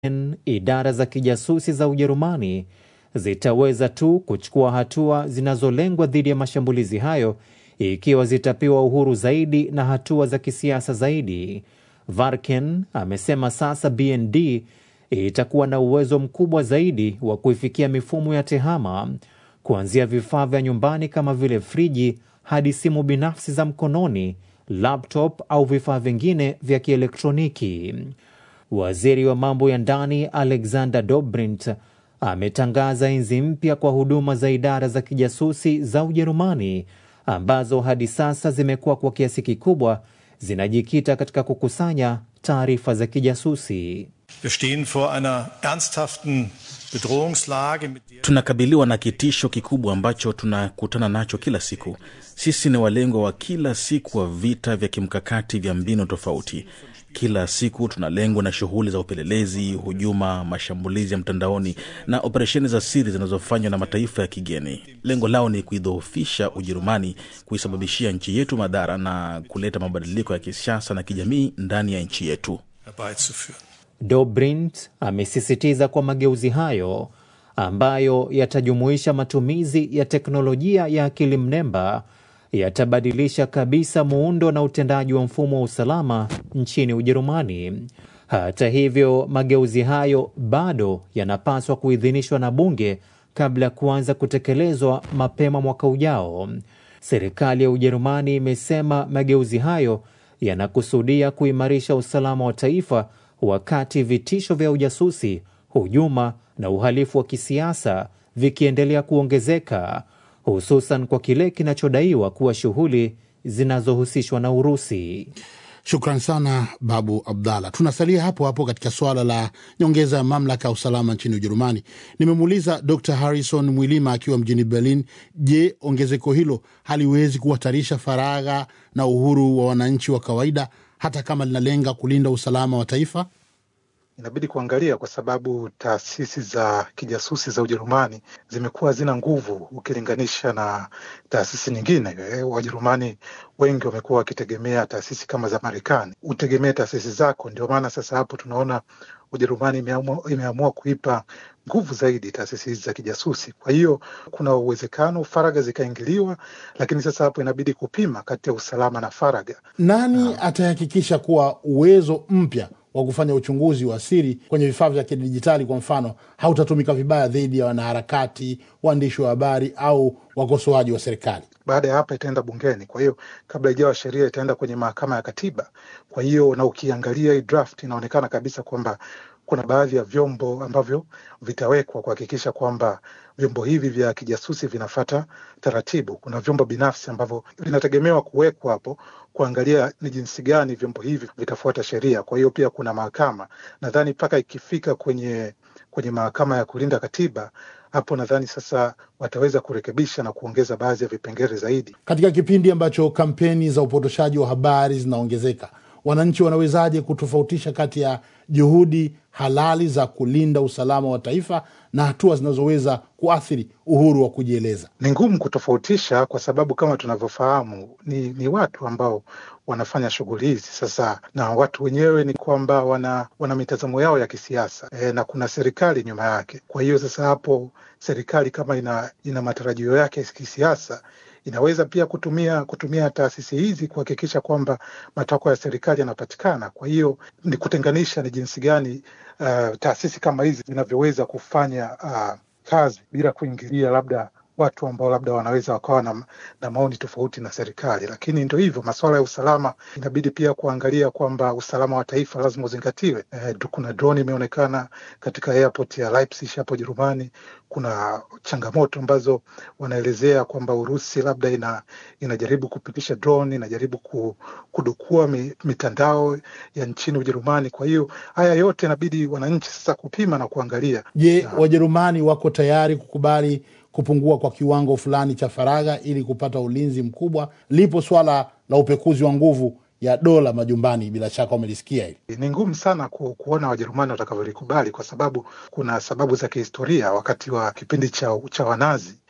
idara za kijasusi za Ujerumani zitaweza tu kuchukua hatua zinazolengwa dhidi ya mashambulizi hayo ikiwa zitapewa uhuru zaidi na hatua za kisiasa zaidi. Varken amesema sasa BND itakuwa na uwezo mkubwa zaidi wa kuifikia mifumo ya tehama, kuanzia vifaa vya nyumbani kama vile friji hadi simu binafsi za mkononi, laptop au vifaa vingine vya kielektroniki. Waziri wa mambo ya ndani Alexander Dobrindt ametangaza enzi mpya kwa huduma za idara za kijasusi za Ujerumani ambazo hadi sasa zimekuwa kwa kiasi kikubwa zinajikita katika kukusanya taarifa za kijasusi. Tunakabiliwa na kitisho kikubwa ambacho tunakutana nacho kila siku. Sisi ni walengwa wa kila siku wa vita vya kimkakati vya mbinu tofauti. Kila siku tunalengwa na shughuli za upelelezi, hujuma, mashambulizi ya mtandaoni na operesheni za siri zinazofanywa na mataifa ya kigeni. Lengo lao ni kuidhoofisha Ujerumani, kuisababishia nchi yetu madhara na kuleta mabadiliko ya kisiasa na kijamii ndani ya nchi yetu. Dobrindt amesisitiza kwa mageuzi hayo ambayo yatajumuisha matumizi ya teknolojia ya akili mnemba yatabadilisha kabisa muundo na utendaji wa mfumo wa usalama nchini Ujerumani. Hata hivyo, mageuzi hayo bado yanapaswa kuidhinishwa na bunge kabla ya kuanza kutekelezwa mapema mwaka ujao. Serikali ya Ujerumani imesema mageuzi hayo yanakusudia kuimarisha usalama wa taifa wakati vitisho vya ujasusi, hujuma na uhalifu wa kisiasa vikiendelea kuongezeka, hususan kwa kile kinachodaiwa kuwa shughuli zinazohusishwa na Urusi. Shukran sana Babu Abdalla. Tunasalia hapo hapo katika swala la nyongeza ya mamlaka ya usalama nchini Ujerumani. Nimemuuliza Dr. Harrison Mwilima akiwa mjini Berlin, je, ongezeko hilo haliwezi kuhatarisha faragha na uhuru wa wananchi wa kawaida hata kama linalenga kulinda usalama wa taifa? Inabidi kuangalia kwa sababu taasisi za kijasusi za Ujerumani zimekuwa zina nguvu ukilinganisha na taasisi nyingine. Wajerumani wengi wamekuwa wakitegemea taasisi kama za Marekani. Utegemee taasisi zako, ndio maana sasa hapo tunaona Ujerumani imeamua kuipa nguvu zaidi taasisi hizi za kijasusi. Kwa hiyo kuna uwezekano faragha zikaingiliwa, lakini sasa hapo inabidi kupima kati ya usalama na faragha. Nani atahakikisha kuwa uwezo mpya wa kufanya uchunguzi wa siri kwenye vifaa vya kidijitali kwa mfano hautatumika vibaya dhidi ya wanaharakati, waandishi wa habari au wakosoaji wa serikali? Baada ya hapa itaenda bungeni. Kwa hiyo kabla ijawa sheria itaenda kwenye mahakama ya katiba. Kwa hiyo na ukiangalia hii draft inaonekana kabisa kwamba kuna baadhi ya vyombo ambavyo vitawekwa kuhakikisha kwamba vyombo hivi vya kijasusi vinafata taratibu. Kuna vyombo binafsi ambavyo vinategemewa kuwekwa hapo kuangalia ni jinsi gani vyombo hivi vitafuata sheria. Kwa hiyo pia kuna mahakama. Nadhani mpaka ikifika kwenye mahakama ya kulinda katiba, hapo nadhani sasa wataweza kurekebisha na kuongeza baadhi ya vipengele zaidi. Katika kipindi ambacho kampeni za upotoshaji wa habari zinaongezeka, wananchi wanawezaje kutofautisha kati ya juhudi halali za kulinda usalama wa taifa na hatua zinazoweza kuathiri uhuru wa kujieleza? Ni ngumu kutofautisha kwa sababu kama tunavyofahamu ni watu ambao wanafanya shughuli hizi sasa, na watu wenyewe ni kwamba wana mitazamo yao ya kisiasa na kuna serikali nyuma yake. Kwa hiyo sasa hapo serikali kama ina matarajio yake ya kisiasa, inaweza pia kutumia taasisi hizi kuhakikisha kwamba matakwa ya serikali yanapatikana. Kwa hiyo ni kutenganisha ni jinsi gani taasisi kama hizi zinavyoweza kufanya kazi bila kuingilia labda watu ambao labda wanaweza wakawa na maoni tofauti na serikali. Lakini ndio hivyo, masuala ya usalama inabidi pia kuangalia kwamba usalama wa taifa lazima uzingatiwe. Kuna drone imeonekana katika airport ya Leipzig hapo Jerumani. Kuna changamoto ambazo wanaelezea kwamba Urusi labda inajaribu kupitisha drone, inajaribu kudukua mitandao ya nchini Ujerumani. Kwa hiyo haya yote inabidi wananchi sasa kupima na kuangalia. Je, Wajerumani wako tayari kukubali kupungua kwa kiwango fulani cha faragha ili kupata ulinzi mkubwa? Lipo swala la upekuzi wa nguvu ya dola majumbani, bila shaka umelisikia hili. Ni ngumu sana kuona Wajerumani watakavyolikubali kwa sababu kuna sababu za kihistoria. Wakati wa kipindi cha Wanazi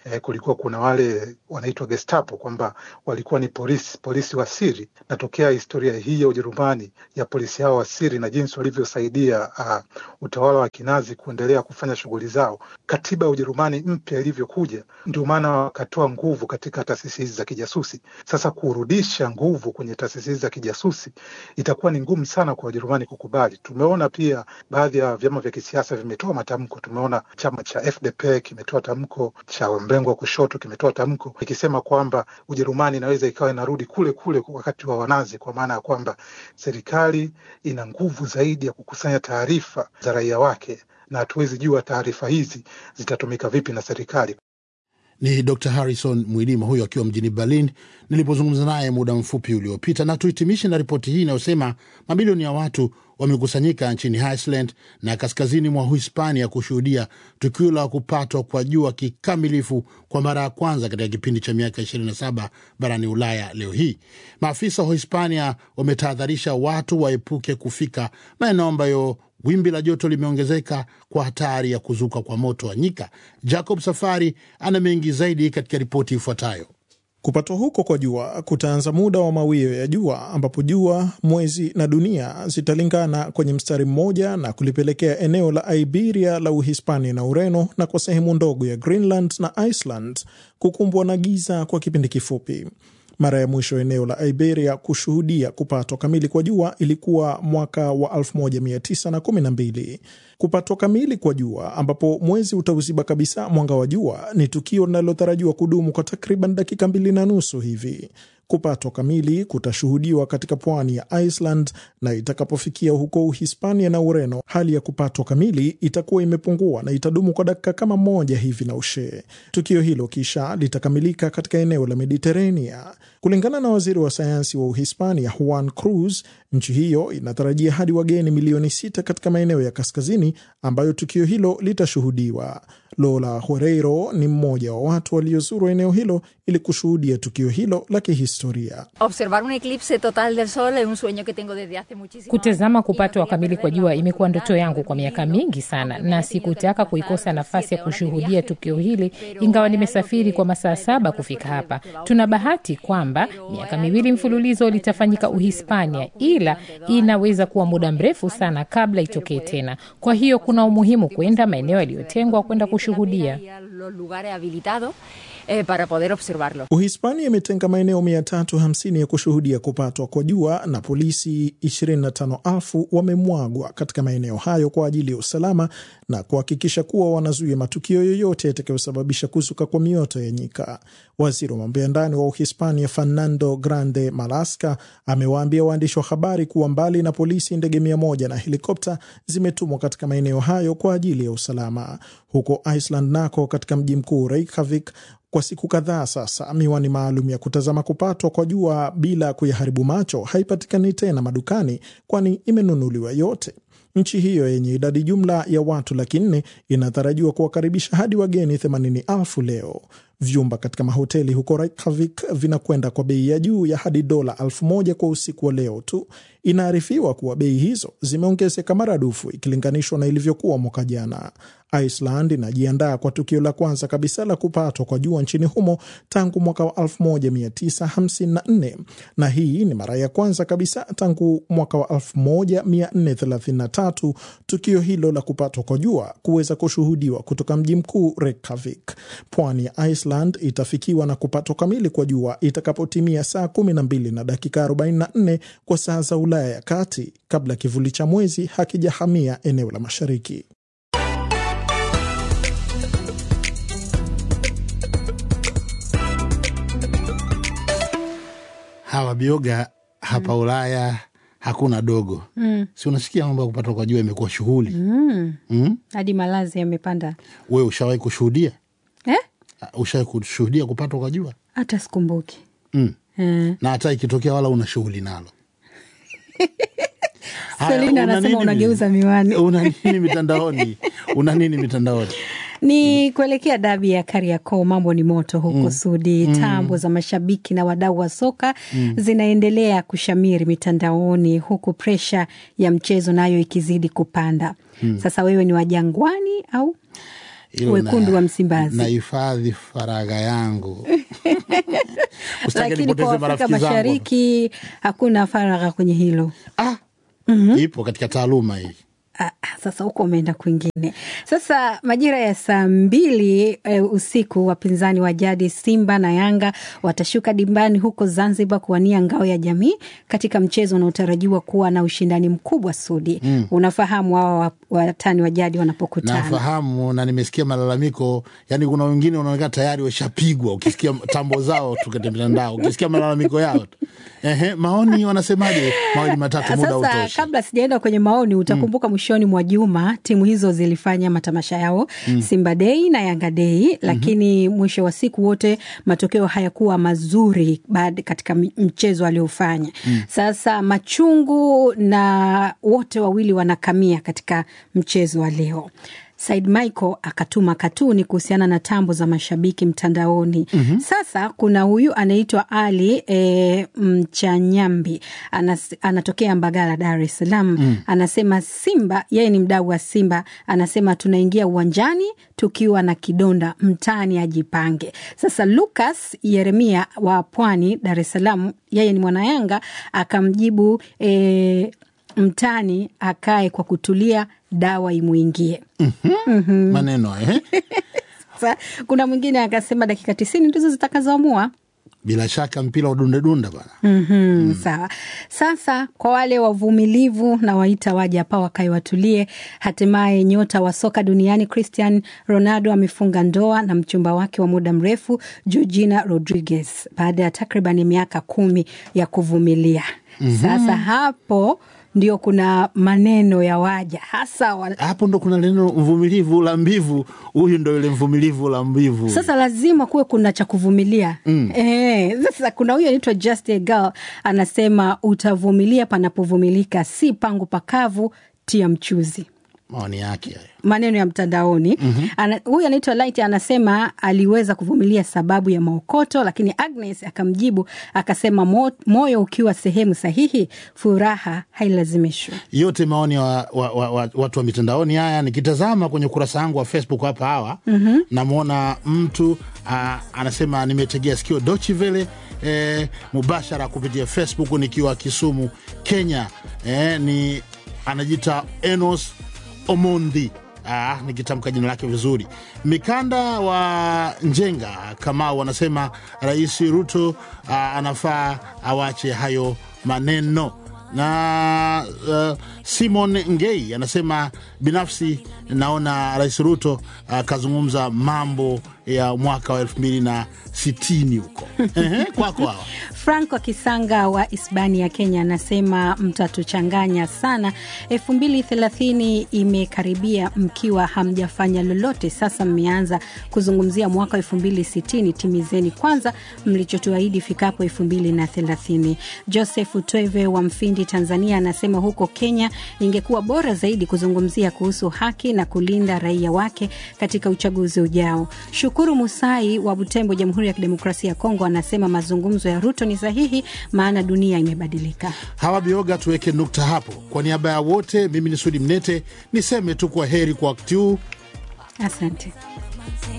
kulikuwa kuna wale wanaitwa Gestapo, kwamba walikuwa ni polisi wa siri, na tokea historia hii ya Ujerumani ya polisi hao wa siri na jinsi walivyosaidia utawala wa Kinazi kuendelea kufanya shughuli zao, katiba ya Ujerumani mpya ilivyokuja, ndio maana wakatoa nguvu katika taasisi hizi za kijasusi. Sasa kurudisha nguvu kwenye taasisi hizi za kijasusi itakuwa ni ngumu sana kwa Wajerumani kukubali. Tumeona pia baadhi ya vyama vya kisiasa vimetoa matamko. Tumeona chama cha FDP kimetoa tamko, cha mrengo wa kushoto kimetoa tamko ikisema kwamba Ujerumani inaweza ikawa inarudi kule kule wakati wa Wanazi, kwa maana ya kwamba serikali ina nguvu zaidi ya kukusanya taarifa za raia wake, na hatuwezi jua taarifa hizi zitatumika vipi na serikali. Ni Dr. Harrison Mwilima huyo akiwa mjini Berlin nilipozungumza naye muda mfupi uliopita. Na tuhitimishe na ripoti hii inayosema mamilioni ya watu wamekusanyika nchini Iceland na kaskazini mwa Uhispania kushuhudia tukio la kupatwa kwa jua kikamilifu kwa mara ya kwanza katika kipindi cha miaka 27 barani Ulaya leo hii. Maafisa wa Uhispania wametahadharisha watu waepuke kufika maeneo ambayo wimbi la joto limeongezeka kwa hatari ya kuzuka kwa moto wa nyika. Jacob Safari ana mengi zaidi katika ripoti ifuatayo. Kupatwa huko kwa jua kutaanza muda wa mawio ya jua, ambapo jua, mwezi na dunia zitalingana kwenye mstari mmoja na kulipelekea eneo la Iberia la Uhispania na Ureno na kwa sehemu ndogo ya Greenland na Iceland kukumbwa na giza kwa kipindi kifupi. Mara ya mwisho eneo la Iberia kushuhudia kupatwa kamili kwa jua ilikuwa mwaka wa 1912. Kupatwa kamili kwa jua, ambapo mwezi utauziba kabisa mwanga wa jua, ni tukio linalotarajiwa kudumu kwa takriban dakika 2.5 hivi. Kupatwa kamili kutashuhudiwa katika pwani ya Iceland, na itakapofikia huko Uhispania na Ureno, hali ya kupatwa kamili itakuwa imepungua na itadumu kwa dakika kama 1 hivi na ushe. Tukio hilo kisha litakamilika katika eneo la Mediterania. Kulingana na waziri wa sayansi wa Uhispania Juan Cruz, nchi hiyo inatarajia hadi wageni milioni 6 katika maeneo ya kaskazini ambayo tukio hilo litashuhudiwa. Lola Huereiro ni mmoja wa watu waliozuru eneo hilo ili kushuhudia tukio hilo la kihistoria. Kutazama kupatwa kamili kwa jua imekuwa ndoto yangu kwa miaka mingi sana, na sikutaka kuikosa nafasi ya kushuhudia tukio hili, ingawa nimesafiri kwa masaa 7 kufika hapa. Tuna bahati kwamba miaka 2 mfululizo litafanyika Uhispania, ila inaweza kuwa muda mrefu sana kabla itokee tena. Kwa hiyo kuna umuhimu kwenda maeneo yaliyotengwa kwenda kushuhudia. Uhispania imetenga maeneo 350 ya kushuhudia kupatwa kwa jua, na polisi 25,000 wamemwagwa katika maeneo hayo kwa ajili ya usalama na kuhakikisha kuwa wanazuia matukio yoyote yatakayosababisha kuzuka kwa mioto ya nyika. Waziri wa mambo ya ndani wa Uhispania Fernando Grande Marlaska amewaambia waandishi wa habari kuwa mbali na polisi, ndege 100 na helikopta zimetumwa katika maeneo hayo kwa ajili ya usalama. Huko Iceland nako, katika mji mkuu Reykjavik, kwa siku kadhaa sasa, miwani maalum ya kutazama kupatwa kwa jua bila kuyaharibu macho haipatikani tena madukani, kwani imenunuliwa yote. Nchi hiyo yenye idadi jumla ya watu 400,000 inatarajiwa kuwakaribisha hadi wageni 80,000 leo. Vyumba katika mahoteli huko Reykjavik vinakwenda kwa bei ya juu ya hadi $1,000 kwa usiku wa leo tu. Inaarifiwa kuwa bei hizo zimeongezeka maradufu ikilinganishwa na ilivyokuwa mwaka jana. Iceland inajiandaa kwa tukio la kwanza kabisa la kupatwa kwa jua nchini humo tangu mwaka wa 1954, na hii ni mara ya kwanza kabisa tangu mwaka wa 1433 tukio hilo la kupatwa kwa jua kuweza kushuhudiwa kutoka mji mkuu Reykjavik. Pwani ya Iceland itafikiwa na kupatwa kamili kwa jua itakapotimia saa 12 na dakika 44 kwa saa za Ulaya ya kati, kabla kivuli cha mwezi hakijahamia eneo la mashariki. Hawa bioga hapa Ulaya hakuna dogo. Si unasikia mambo ya kupatwa kwa jua imekuwa shughuli. Hadi malazi yamepanda. Wewe ushawahi kushuhudia? Ushawahi kushuhudia kupatwa kwa jua? Hata sikumbuki. Na hata ikitokea wala una shughuli nalo. Selina anasema unageuza miwani. Una nini mitandaoni? Ni kuelekea dabi ya Kariakoo, mambo ni moto huko Sudi. Tambo za mashabiki na wadau wa soka zinaendelea kushamiri mitandaoni, huku presha ya mchezo nayo ikizidi kupanda. Sasa wewe ni wa Jangwani au? wekundu wa Msimbazi. Nahifadhi faragha yangu. Lakini kwa Afrika Mashariki hakuna faragha kwenye hilo. Ipo katika taaluma hii. Sasa huko umeenda kwingine. Sasa majira ya 2:00 usiku, wapinzani wa jadi Simba na Yanga watashuka dimbani huko Zanzibar kuwania ngao ya jamii katika mchezo unaotarajiwa kuwa na ushindani mkubwa. Sudi, unafahamu wao watani wa jadi wanapokutana? Nafahamu, na nimesikia malalamiko, yani kuna wengine wanaonekana tayari washapigwa ukisikia tambo zao tu katika mitandao, ukisikia malalamiko yao. Maoni wanasemaje? Mawili matatu, muda utoshi. Sasa kabla sijaenda kwenye maoni, utakumbuka mwishoni mwa juma timu hizo zilifanya matamasha yao, Simba Day na Yanga Day, lakini mwisho wa siku wote matokeo hayakuwa mazuri baada katika mchezo aliofanya. Sasa machungu na wote wawili wanakamia katika mchezo wa leo. Said Michael akatuma katuni kuhusiana na tambo za mashabiki mtandaoni. Sasa kuna huyu anaitwa Ali Mchanyambi, anatokea Mbagala, Dar es Salaam. Anasema Simba, yeye ni mdau wa Simba, anasema tunaingia uwanjani tukiwa na kidonda, mtani ajipange. Sasa Lucas Yeremia wa Pwani, Dar es Salaam, yeye ni mwana Yanga, akamjibu mtani akae kwa kutulia, dawa imuingie. Maneno Sasa kuna mwingine akasema dakika 90 ndizo zitakazoamua. Bila shaka mpira udundedunda bana. Sawa. Sasa kwa wale wavumilivu na waita waje hapa wakae watulie. Hatimaye nyota wa soka duniani Cristiano Ronaldo amefunga ndoa na mchumba wake wa muda mrefu Georgina Rodriguez baada ya takriban miaka 10 ya kuvumilia. Sasa hapo ndio kuna maneno ya waja hasa hapo ndo kuna neno mvumilivu la mbivu. Huyu ndo yule mvumilivu la mbivu. Sasa lazima kuwe kuna cha kuvumilia. Sasa kuna huyu anaitwa Just a Girl, anasema utavumilia panapovumilika, si pangu pakavu tia mchuzi. Maoni yake hayo. Maneno ya mtandaoni. Huyu anaitwa Light, anasema aliweza kuvumilia sababu ya maokoto, lakini Agnes akamjibu akasema moyo ukiwa sehemu sahihi, furaha hailazimishwi. Yote maoni wa watu wa mitandaoni haya. Nikitazama kwenye ukurasa wangu wa Facebook hapa namuona mtu anasema nimetegea sikio Deutsche Welle mubashara kupitia Facebook nikiwa Kisumu, Kenya. Ni anajiita Enos Omondi. Nikitamka jina lake vizuri. Mikanda wa Njenga kama wanasema Rais Ruto anafaa awache hayo maneno. Na Simon Ngei anasema binafsi naona Rais Ruto kazungumza mambo ya mwaka wa 2060 huko. Kwako hawa. Franco Kisanga wa Hispania, Kenya anasema mtatuchanganya sana. 2030 imekaribia mkiwa hamjafanya lolote. Sasa mmeanza kuzungumzia mwaka 2060, timizeni kwanza mlichotuahidi fikapo 2030. Joseph Tweve wa Mfindi, Tanzania anasema huko Kenya ingekuwa bora zaidi kuzungumzia kuhusu haki na kulinda raia wake katika uchaguzi ujao. Shukuru Musai wa Butembo, Jamhuri ya Kidemokrasia ya Kongo anasema mazungumzo ya Ruto ni sahihi maana dunia imebadilika. Hawa Bioga, tuweke nukta hapo. Kwa niaba ya wote, mimi ni Sudi Mnete, niseme tu kwa heri kwa wakati huu. Asante.